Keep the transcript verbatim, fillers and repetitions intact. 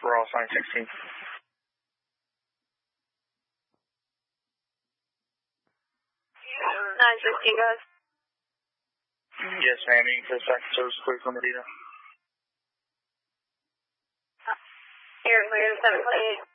for all sign sixteen. nine sixteen, guys. Yes, ma'am. You can start service clear for Medina. Here, clear seven twenty-eight.